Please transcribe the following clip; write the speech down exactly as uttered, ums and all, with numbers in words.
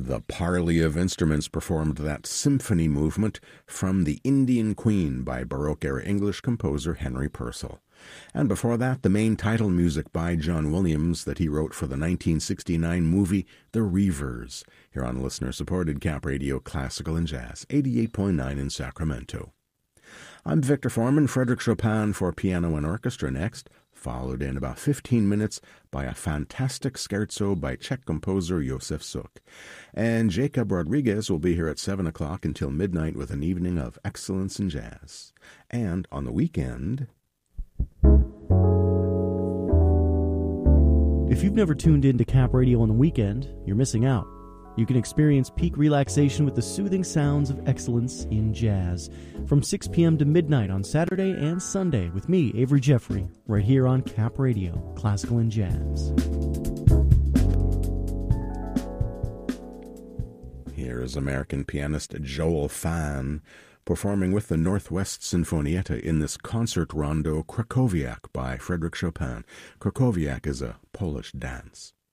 The parley of instruments performed that symphony movement from The Indian Queen by Baroque-era English composer Henry Purcell. And before that, the main title music by John Williams that he wrote for the nineteen sixty-nine movie The Reivers, here on listener-supported Cap Radio Classical and Jazz, eighty-eight point nine in Sacramento. I'm Victor Foreman. Frédéric Chopin for piano and orchestra next, followed in about fifteen minutes by a fantastic scherzo by Czech composer Josef Suk. And Jacob Rodriguez will be here at seven o'clock until midnight with an evening of excellence in jazz. And on the weekend... If you've never tuned in to Cap Radio on the weekend, you're missing out. You can experience peak relaxation with the soothing sounds of excellence in jazz from six p.m. to midnight on Saturday and Sunday with me, Avery Jeffrey, right here on Cap Radio, Classical and Jazz. Here is American pianist Joel Fan performing with the Northwest Sinfonietta in this concert rondo Krakowiak by Frédéric Chopin. Krakowiak is a Polish dance.